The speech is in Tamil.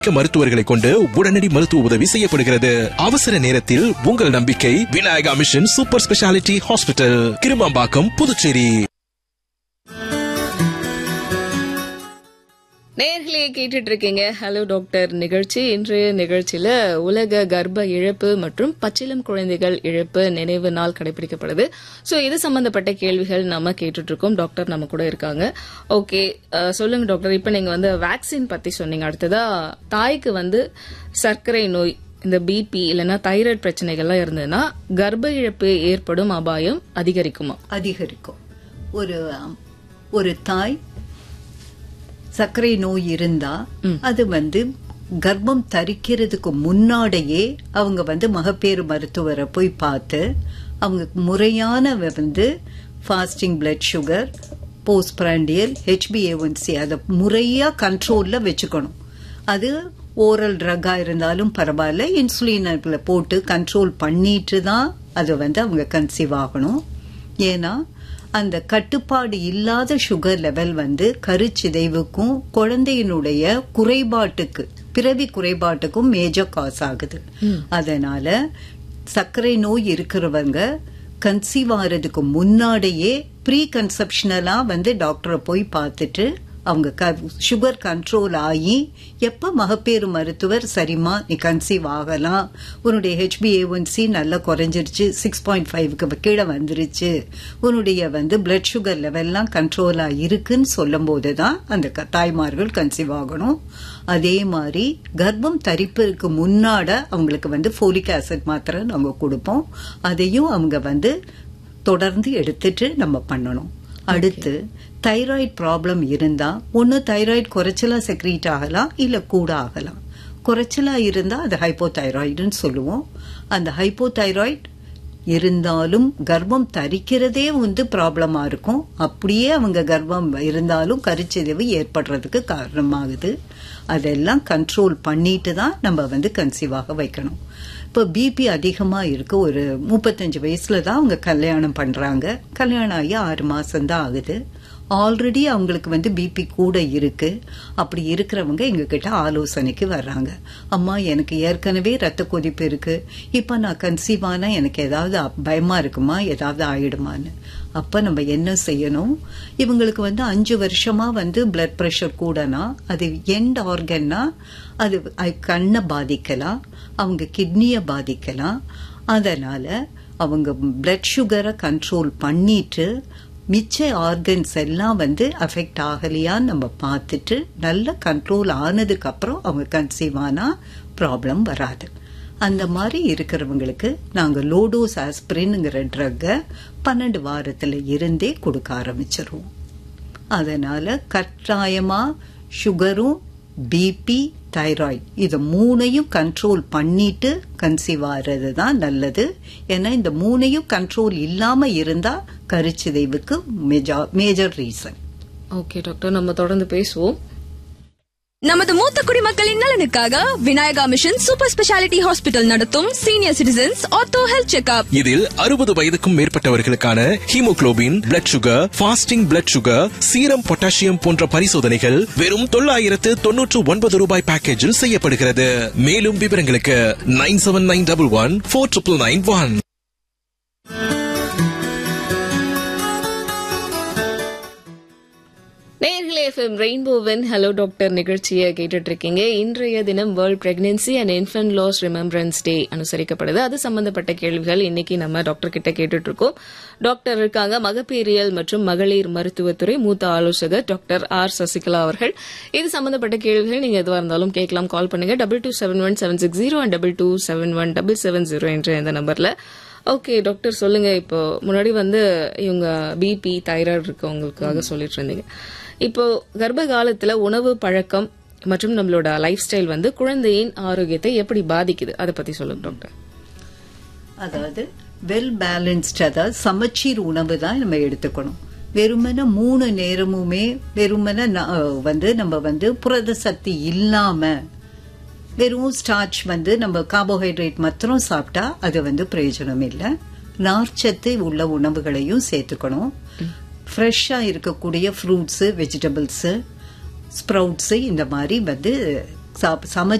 மருத்துவர்களை கொண்டு உடனடி மருத்துவ உதவி செய்யப்படுகிறது. அவசர நேரத்தில் உங்கள் நம்பிக்கை Vinayaka mission super speciality hospital, Kirumampakkam, Puducherry. நேயர்களே கேட்டுட்டு இருக்கீங்க ஹலோ டாக்டர் நிகழ்ச்சி. இன்றைய நிகழ்ச்சியில உலக கர்ப்ப இழப்பு மற்றும் பச்சிளம் குழந்தைகள் இழப்பு நினைவு நாள் கடைபிடிக்கப்படுது. சோ இது சம்பந்தப்பட்ட கேள்விகள் நம்ம கேட்டுட்டு இருக்கோம். டாக்டர் நம்ம கூட இருக்காங்க. ஓகே, சொல்லுங்க டாக்டர். இப்ப நீங்க வேக்சின் பத்தி சொன்னீங்க. அடுத்ததா தாய்க்கு சர்க்கரை நோய், இந்த பிபி இல்லைன்னா தைராய்டு பிரச்சனைகள்லாம் இருந்ததுன்னா கர்ப்ப இழப்பு ஏற்படும் அபாயம் அதிகரிக்குமா? அதிகரிக்கும். ஒரு தாய் சர்க்கரை நோய் இருந்தா அது கர்ப்பம் தரிக்கிறதுக்கு முன்னாடியே அவங்க மகப்பேறு மருத்துவரை போய் பார்த்து அவங்க முறையான fasting blood sugar, post prandial, HbA1c அதை முறையா கண்ட்ரோல்ல வச்சுக்கணும். அது ஓரல் ட்ரக்கா இருந்தாலும் பரவாயில்ல, இன்சுலின்ல போட்டு கண்ட்ரோல் பண்ணிட்டு தான் அது அவங்க கன்சீவ் ஆகணும். ஏன்னா அந்த கட்டுப்பாடு இல்லாத சுகர் லெவல் கருச்சிதைவுக்கும் குழந்தையினுடைய குறைபாட்டுக்கு, பிறவி குறைபாட்டுக்கும் மேஜர் காஸ் ஆகுது. அதனால சர்க்கரை நோய் இருக்கிறவங்க கன்சீவ் ஆகிறதுக்கு முன்னாடியே ப்ரீ கன்செப்ஷனலா டாக்டரை போய் பார்த்துட்டு அவங்க சுகர் கண்ட்ரோல் ஆகி எப்ப மகப்பேறு மருத்துவர் சரிமா நீ கன்சீவ் ஆகலாம், உன்னுடைய HbA1c நல்லா குறைஞ்சிருச்சு, 6.5க்கு கீழே வந்துருச்சு, உன்னுடைய பிளட் சுகர் லெவல்லாம் கண்ட்ரோலா இருக்குன்னு சொல்லும் போதுதான் அந்த தாய்மார்கள் கன்சீவ் ஆகணும். அதே மாதிரி கர்ப்பம் தரிப்பதற்கு முன்னாட அவங்களுக்கு ஃபோலிக் ஆசிட் மாத்திரை நாங்க கொடுப்போம். அதையும் அவங்க தொடர்ந்து எடுத்துட்டு நம்ம பண்ணணும். அடுத்து தைராய்டு ப்ராப்ளம் இருந்தா ஒன்னு தைராய்டு குறைச்சலா செக்ரீட் ஆகலாம், இல்ல கூட ஆகலாம். குறைச்சலா இருந்தா அது ஹைப்போதைராய்டுன்னு சொல்லுவோம். அந்த ஹைப்போதைராய்டு இருந்தாலும் கர்ப்பம் தரிக்கிறதே ப்ராப்ளமா இருக்கும். அப்படியே அவங்க கர்ப்பம் இருந்தாலும் கருச்சிதைவு ஏற்படுறதுக்கு காரணமாகுது. அதெல்லாம் கண்ட்ரோல் பண்ணிட்டு தான் நம்ம கன்சீவ் ஆக வைக்கணும். இப்போ பிபி அதிகமா இருக்கு. ஒரு 35 வயசுல தான் அவங்க கல்யாணம் பண்றாங்க. கல்யாணம் ஆகி 6 மாசம் தான் ஆகுது. ஆல்ரெடி அவங்களுக்கு பிபி கூட இருக்கு. அப்படி இருக்கிறவங்க எங்க கிட்ட ஆலோசனைக்கு வர்றாங்க. அம்மா, எனக்கு ஏற்கனவே ரத்த கொதிப்பு இருக்கு, இப்ப நான் கன்சீவ் ஆனா எனக்கு ஏதாவது பயமா இருக்குமா, ஏதாவது ஆயிடுமான்னு. அப்ப நம்ம என்ன செய்யணும், இவங்களுக்கு 5 வருஷமா பிளட் பிரஷர் கூடனா அது எண்ட் ஆர்கன்னா அது கண்ணை பாதிக்கலாம், அவங்க கிட்னிய பாதிக்கலாம். அதனால அவங்க பிளட் சுகரை கண்ட்ரோல் பண்ணிட்டு மிச்ச ஆர்கன்ஸ் எல்லாம் அஃபெக்ட் ஆகலையான்னு நம்ம பார்த்துட்டு நல்ல கண்ட்ரோல் ஆனதுக்கு அப்புறம் அவங்க கன்சீவ் ஆனா ப்ராப்ளம் வராது. அந்த மாதிரி இருக்கிறவங்களுக்கு நாங்க லோடோஸ் ஆஸ்பிரின்ங்கிற ட்ரக்கை 12 வாரத்துல இருந்தே கொடுக்க ஆரம்பிச்சிருவோம். அதனால கட்டாயமா சுகரும் பிபி தைராய்டு இது 3ஐயும் கண்ட்ரோல் பண்ணிட்டு கன்சீவ் ஆகிறது தான் நல்லது. ஏன்னா இந்த 3ஐயும் கண்ட்ரோல் இல்லாம இருந்தா கருச்சிதைவுக்கு மேஜர் ரீசன். ஓகே டாக்டர், நம்ம தொடர்ந்து பேசுவோம். நமது மூத்த குடிமக்களின் நலனுக்காக Vinayaka mission super speciality hospital நடத்தும் senior citizens ortho health checkup. இதில் 60 வயதுக்கும் மேற்பட்டவர்களுக்கான haemoglobin, blood sugar, fasting blood sugar, serum potassium போன்ற பரிசோதனைகள் வெறும் 999 ரூபாய் பேக்கேஜில் செய்யப்படுகிறது. மேலும் விவரங்களுக்கு 9791149991. நேயர்களே, FM ரெயின்போவின் ஹலோ டாக்டர் நிகழ்ச்சியை கேட்டுட்டு இருக்கீங்க. இன்றைய தினம் world pregnancy and infant loss remembrance டே அனுசரிக்கப்படுது. அது சம்பந்தப்பட்ட கேள்விகள் இன்னைக்கு நம்ம டாக்டர் கிட்ட கேட்டுட்டு இருக்கோம். டாக்டர் இருக்காங்க, மகப்பேறியல் மற்றும் மகளிர் மருத்துவத்துறை மூத்த ஆலோசகர் டாக்டர் ஆர் சசிகலா அவர்கள். இது சம்பந்தப்பட்ட கேள்விகள் நீங்க எதுவா இருந்தாலும் கேட்கலாம். கால் பண்ணுங்க 2271-760 and 2271-770 என்ற இந்த நம்பர்ல. ஓகே டாக்டர், சொல்லுங்க. இப்போ முன்னாடி இவங்க பிபி தைராய்டு இருக்கவங்களுக்காக சொல்லிட்டு இருந்தீங்க. இப்போ கர்ப்ப காலத்துல உணவு பழக்கம் மற்றும் நம்மளோட லைஃப் ஸ்டைல் குழந்தையின் ஆரோக்கியத்தை எப்படி பாதிக்குது, அதை பத்தி சொல்லுங்க டாக்டர். அதாவது வெல் பேலன்ஸ்ட், அதாவது சமச்சீர் உணவு தான் நம்ம எடுத்துக்கணும். வெறுமன 3 நேரமுமே வெறுமன நம்ம புரத சக்தி இல்லாம வெறும் ஸ்டார்ச் நம்ம கார்போஹைட்ரேட் மாத்திரம் சாப்பிட்டா அது பிரயோஜனம் இல்லை. நார்ச்சத்து உள்ள உணவுகளையும் சேர்த்துக்கணும். ஃப்ரெஷ்ஷா இருக்கக்கூடிய ஃப்ரூட்ஸ், வெஜிடபிள்ஸ், ஸ்ப்ரவுட்ஸ் இந்த மாதிரி சமைச்சு